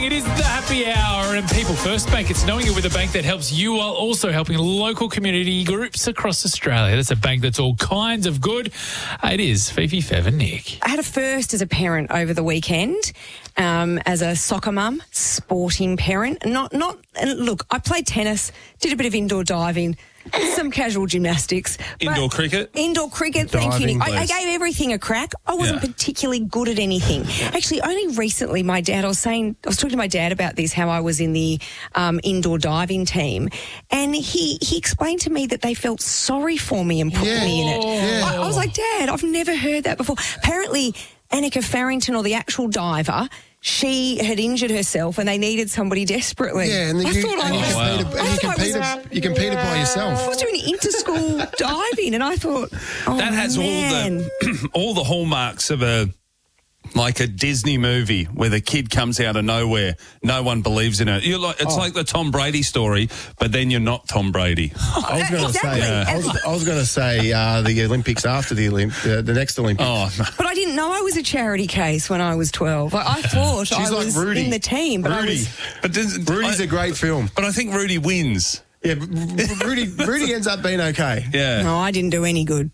It is the happy hour, and People First Bank. It's knowing it with a bank that helps you while also helping local community groups across Australia. That's a bank that's all kinds of good. It is Fifi, Fev and Nick. I had a first as a parent over the weekend, as a soccer mum, sporting parent. And look, I played tennis, did a bit of indoor diving, some casual gymnastics. Indoor cricket? Indoor cricket, thank you, Nick. I gave everything a crack. I wasn't particularly good at anything. Actually, only recently I was talking to my dad about this, how I was in the indoor diving team, and he explained to me that they felt sorry for me and put me in it. Yeah. I was like, Dad, I've never heard that before. Apparently, Annika Farrington, or the actual diver, she had injured herself and they needed somebody desperately. Yeah, and then you competed by yourself. I was doing inter-school diving, and I thought, that has all the hallmarks of a Disney movie where the kid comes out of nowhere, no one believes in it. It's like the Tom Brady story, but then you're not Tom Brady. I was going to say the Olympics after the next Olympics. Oh, no. But I didn't know I was a charity case when I was 12. I thought I was in the team, but Rudy. Rudy's a great film. But I think Rudy wins. Yeah, Rudy ends up being okay. Yeah. No, I didn't do any good.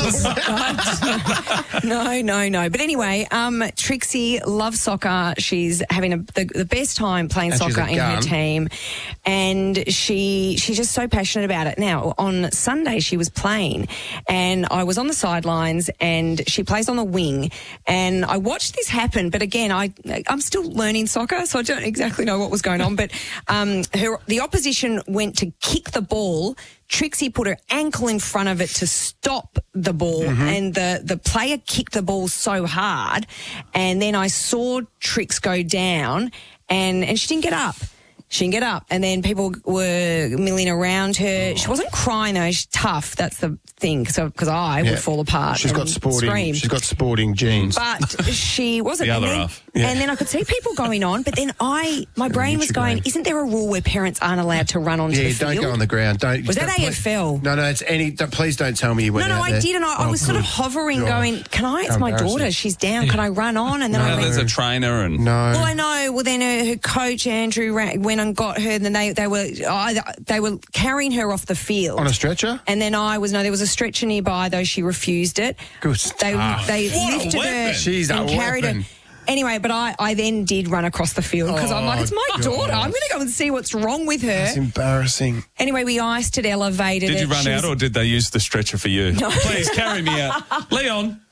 No. But anyway, Trixie loves soccer. She's having the best time playing soccer in her team, and she's just so passionate about it. Now, on Sunday, she was playing, and I was on the sidelines, and she plays on the wing, and I watched this happen. But again, I'm still learning soccer, so I don't exactly know what was going on. But the opposition went to kick the ball. Trixie put her ankle in front of it to stop the ball, and the player kicked the ball so hard, and then I saw Trix go down, and she didn't get up. She didn't get up, and then people were milling around her. She wasn't crying though. She's tough. That's the thing. So because I would fall apart. She's got sporting genes, but she wasn't. The other half. Yeah. And then I could see people going on, but then my brain was going, isn't there a rule where parents aren't allowed to run onto the field? Yeah, don't go on the ground. Was that AFL? No, it's any. Please don't tell me you went out there. No, I did, and I was sort of hovering, going, can I? It's my daughter. She's down. Can I run on? And then I went, there's a trainer and Well, I know. Well, then her coach Andrew went and got her, and then they were carrying her off the field on a stretcher. And then there was a stretcher nearby, though she refused it. Good. They lifted her and carried her. Anyway, but I then did run across the field because I'm like, it's my daughter. I'm going to go and see what's wrong with her. That's embarrassing. Anyway, we iced it, elevated it. Did you run out, or did they use the stretcher for you? No. Please carry me out, Leon.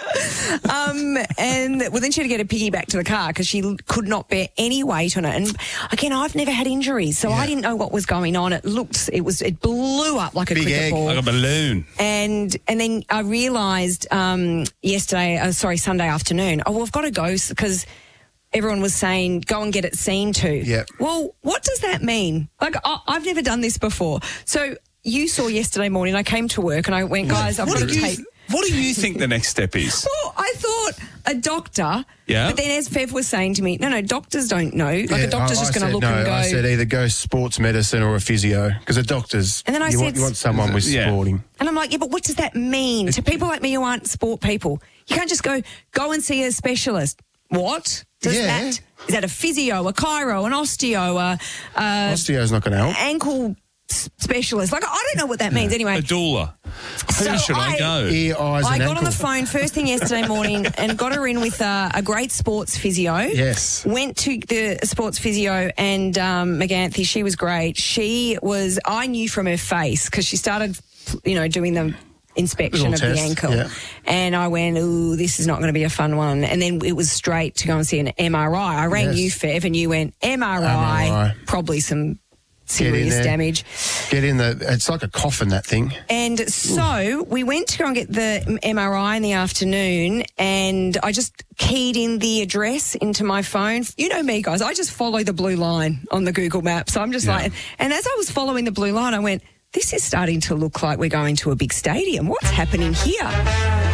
And then she had to get a piggyback to the car because she could not bear any weight on it. And again, I've never had injuries, so I didn't know what was going on. It blew up like a big cricket egg, ball, like a balloon. And then I realised Sunday afternoon, I've got to go because everyone was saying, go and get it seen to. Yep. Well, what does that mean? Like, I've never done this before. So you saw yesterday morning, I came to work and I went, guys, I've got to take... What do you think the next step is? Well, I thought a doctor. Yeah. But then as Fev was saying to me, no, doctors don't know. Like a doctor's just going to look and go. I said either go sports medicine or a physio because a doctor's. And then you want someone with sporting. And I'm like, but what does that mean to people like me who aren't sport people? You can't just go and see a specialist. What? Is that a physio, a chiro, an osteo, Osteo's not going to help. Ankle specialist. Like, I don't know what that means anyway. A doula. Who should I go? Ear, eyes, I and got ankle. on the phone first thing yesterday morning and got her in with a great sports physio. Yes. Went to the sports physio and McGanthi, she was great. I knew from her face because she started, doing the inspection of the ankle. Yeah. And I went, ooh, this is not going to be a fun one. And then it was straight to go and see an MRI. I rang you, Fev, and you went, MRI. Probably some serious damage. It's like a coffin, that thing. And so we went to go and get the MRI in the afternoon, and I just keyed in the address into my phone. You know me, guys, I just follow the blue line on the Google Maps. So I'm just like, and as I was following the blue line, I went, this is starting to look like we're going to a big stadium. What's happening here? And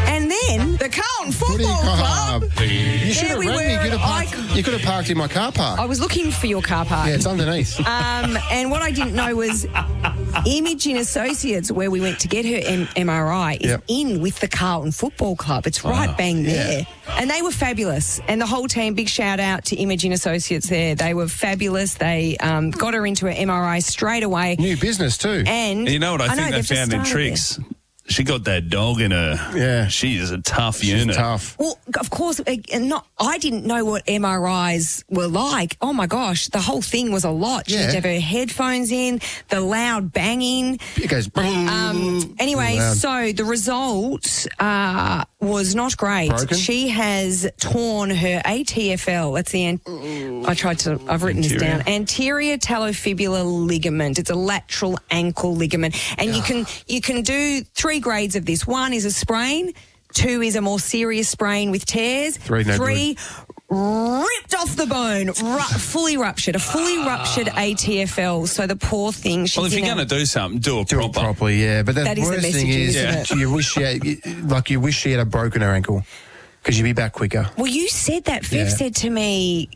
then the Carlton Football Club. You should have we rang me. were. You could have parked in my car park. I was looking for your car park. Yeah, it's underneath. And what I didn't know was Imaging Associates, where we went to get her MRI, is in with the Carlton Football Club. It's right bang there. And they were fabulous. And the whole team, big shout out to Imaging Associates there. They were fabulous. They got her into an MRI straight away. New business too. And you know what I think they found in Trix? She got that dog in her. Yeah. She is a tough unit. She's tough. Well, of course, I didn't know what MRIs were like. Oh, my gosh, the whole thing was a lot. She had to have her headphones in, the loud banging. It goes... Anyway, so the result was not great. Broken? She has torn her ATFL. That's the I've written this down. Anterior talofibular ligament. It's a lateral ankle ligament. And you can do 3 grades of this. 1 is a sprain. 2 is a more serious sprain with tears. 3 ripped off the bone, fully ruptured, a fully ruptured ATFL. So the poor thing. Well, if you're going to do something, do it properly. Yeah, but that is the worst thing is, you wish she had broken her ankle because you'd be back quicker. Well, you said that. Viv said to me.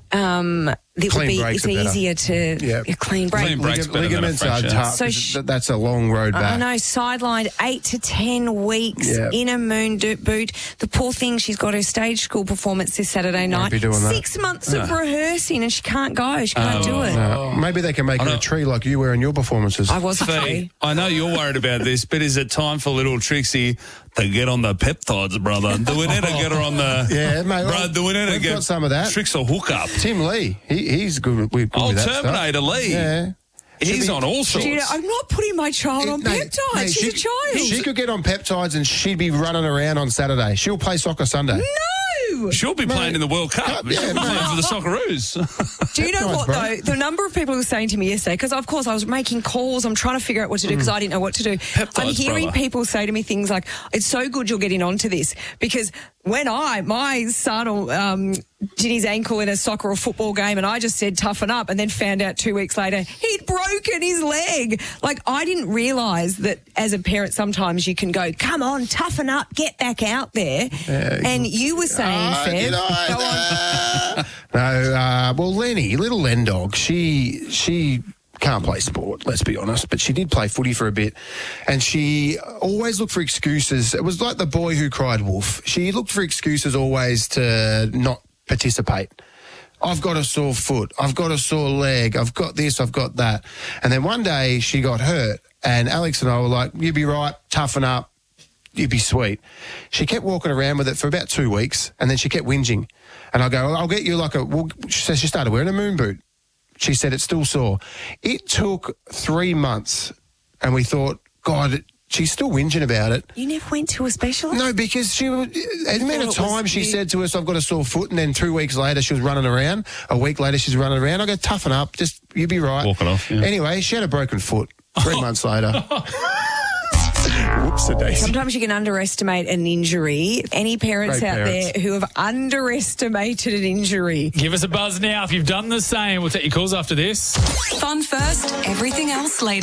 It's easier to clean break. Clean breaks ligaments are tough. So that's a long road back. I know, sidelined 8 to 10 weeks in a moon boot. The poor thing, she's got her stage school performance this Saturday night. 6 months of rehearsing and she can't go. She can't do it. No. Maybe they can make her a tree like you were in your performances. I was a tree. I know you're worried about this, but is it time for little Trixie to get on the peptides, brother? Do we need to get her on the... Yeah, mate. Bro, do we need to get some of that? Trix a hookup? Tim Lee, he's good with that Terminator stuff. Lee. Yeah. He's on all sorts. Gina, I'm not putting my child on peptides. She's a child. She could get on peptides and she'd be running around on Saturday. She'll play soccer Sunday. No! She'll be playing in the World Cup. She'll be playing for the Socceroos. Do you know what, though? The number of people who were saying to me yesterday, because, of course, I was making calls. I'm trying to figure out what to do because I didn't know what to do. Peptides, I'm hearing people say to me things like, it's so good you're getting onto this because when my son did his ankle in a soccer or football game and I just said toughen up and then found out 2 weeks later he'd broken his leg. Like, I didn't realise that as a parent sometimes you can go, come on, toughen up, get back out there. And you were saying, Fev, go on. No, well, Lenny, little Len dog, she can't play sport, let's be honest, but she did play footy for a bit and she always looked for excuses. It was like the boy who cried wolf. She looked for excuses always to not participate. I've got a sore foot. I've got a sore leg. I've got this. I've got that. And then one day she got hurt and Alex and I were like, you'd be right, toughen up, you'd be sweet. She kept walking around with it for about 2 weeks and then she kept whinging. And I go, I'll get you she says she started wearing a moon boot. She said it's still sore. It took 3 months and we thought, God, she's still whinging about it. You never went to a specialist? No, because the amount of time she said to us, I've got a sore foot, and then 2 weeks later she was running around. A week later she's running around. I go, toughen up, just, you'll be right. Walk it off, yeah. Anyway, she had a broken foot 3 months later. Whoops-a-daisy. Sometimes you can underestimate an injury. Any parents there who have underestimated an injury? Give us a buzz now if you've done the same. We'll take your calls after this. Fun first, everything else later.